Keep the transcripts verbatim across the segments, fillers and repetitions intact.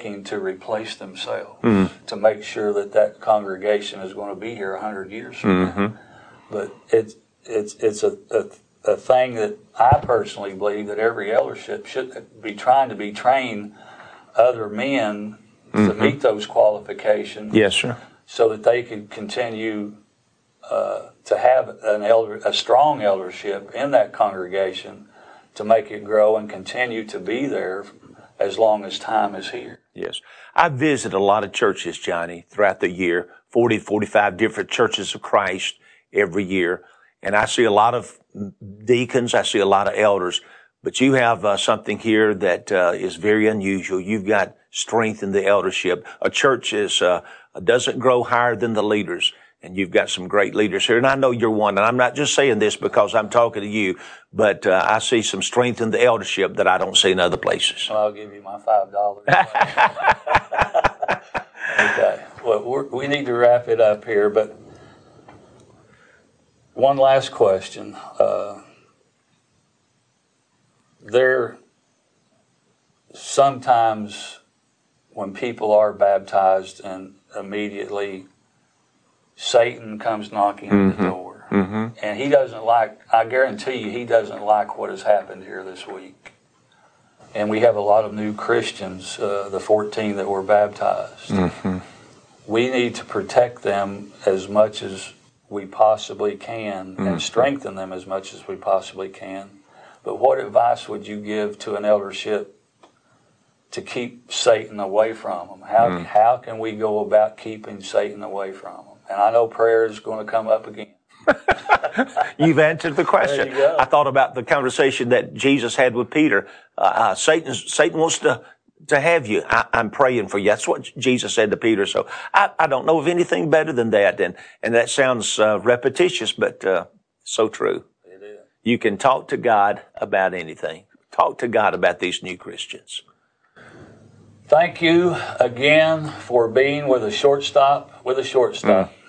looking to replace themselves mm-hmm. to make sure that that congregation is going to be here a hundred years from mm-hmm. now. But it's it's it's a, a a thing that I personally believe that every eldership should be trying to be trained other men mm-hmm. to meet those qualifications. Yes, sir. So that they can continue uh, to have an elder, a strong eldership in that congregation to make it grow and continue to be there as long as time is here. Yes. I visit a lot of churches, Johnny, throughout the year, forty, forty-five different churches of Christ every year. And I see a lot of deacons, I see a lot of elders, but you have uh, something here that uh, is very unusual. You've got strength in the eldership. A church is uh, doesn't grow higher than the leaders. And you've got some great leaders here. And I know you're one. And I'm not just saying this because I'm talking to you, but uh, I see some strength in the eldership that I don't see in other places. Well, I'll give you my five dollars. Okay. Well, we're, we need to wrap it up here, but one last question. Uh, there, sometimes when people are baptized and immediately Satan comes knocking mm-hmm. at the door. Mm-hmm. And he doesn't like, I guarantee you, he doesn't like what has happened here this week. And we have a lot of new Christians, uh, the fourteen that were baptized. Mm-hmm. We need to protect them as much as we possibly can mm-hmm. and strengthen them as much as we possibly can. But what advice would you give to an eldership to keep Satan away from them? How, mm-hmm. how can we go about keeping Satan away from them? And I know prayer is going to come up again. You've answered the question. There you go. I thought about the conversation that Jesus had with Peter. Uh, uh, Satan, Satan wants to, to have you. I, I'm praying for you. That's what Jesus said to Peter. So I, I don't know of anything better than that. And, and that sounds uh, repetitious, but uh, so true. It is. You can talk to God about anything. Talk to God about these new Christians. Thank you again for being with a shortstop, with a shortstop. Mm.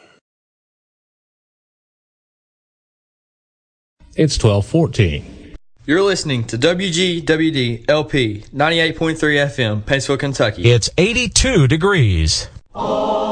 It's twelve fourteen. You're listening to W G W D L P ninety-eight point three F M, Paintsville, Kentucky. It's eighty-two degrees.